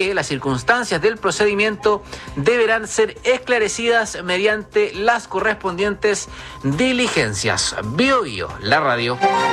que las circunstancias del procedimiento deberán ser esclarecidas mediante las correspondientes diligencias. Bio Bio, la radio.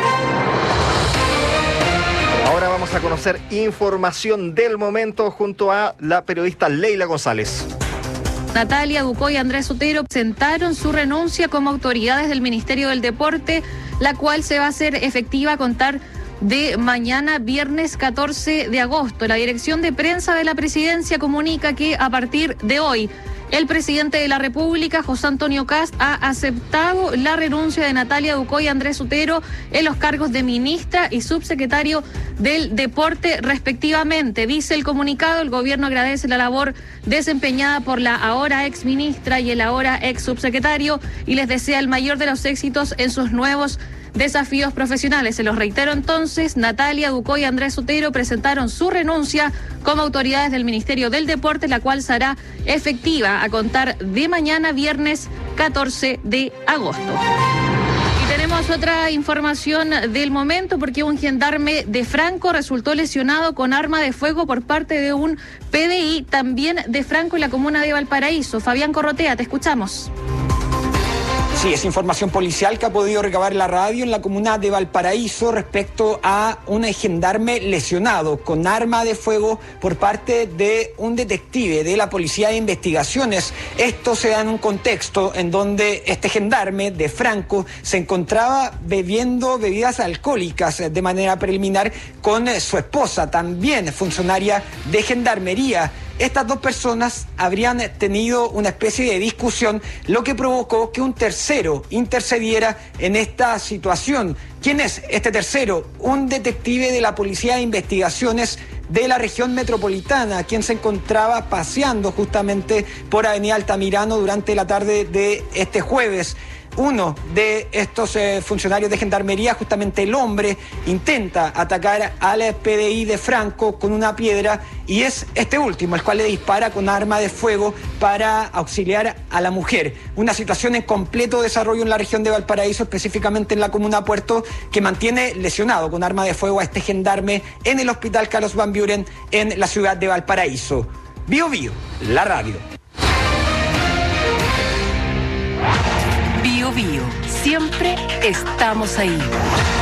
Ahora vamos a conocer información del momento junto a la periodista Leila González. Natalia Ducó y Andrés Otero presentaron su renuncia como autoridades del Ministerio del Deporte, la cual se va a hacer efectiva a contar de mañana, viernes 14 de agosto. La dirección de prensa de la presidencia comunica que a partir de hoy, el presidente de la República, José Antonio Kast, ha aceptado la renuncia de Natalia Ducó y Andrés Otero en los cargos de ministra y subsecretario del Deporte, respectivamente. Dice el comunicado, el gobierno agradece la labor desempeñada por la ahora ex ministra y el ahora ex subsecretario y les desea el mayor de los éxitos en sus nuevos desafíos profesionales. Se los reitero entonces, Natalia Ducó y Andrés Otero presentaron su renuncia como autoridades del Ministerio del Deporte, la cual será efectiva a contar de mañana, viernes 14 de agosto. Y tenemos otra información del momento, porque un gendarme de Franco resultó lesionado con arma de fuego por parte de un PDI también de Franco en la comuna de Valparaíso. Fabián Corrotea, te escuchamos. Sí, es información policial que ha podido recabar la radio en la comuna de Valparaíso respecto a un gendarme lesionado con arma de fuego por parte de un detective de la Policía de Investigaciones. Esto se da en un contexto en donde este gendarme de Franco se encontraba bebiendo bebidas alcohólicas de manera preliminar con su esposa, también funcionaria de gendarmería. Estas dos personas habrían tenido una especie de discusión, lo que provocó que un tercero intercediera en esta situación. ¿Quién es este tercero? Un detective de la Policía de Investigaciones de la región metropolitana, quien se encontraba paseando justamente por Avenida Altamirano durante la tarde de este jueves. Uno de estos funcionarios de gendarmería, justamente el hombre, intenta atacar al PDI de Franco con una piedra y es este último el cual le dispara con arma de fuego para auxiliar a la mujer. Una situación en completo desarrollo en la región de Valparaíso, específicamente en la comuna Puerto, que mantiene lesionado con arma de fuego a este gendarme en el hospital Carlos Van Buren en la ciudad de Valparaíso. Bio Bio, la radio. Bio Bio, siempre estamos ahí.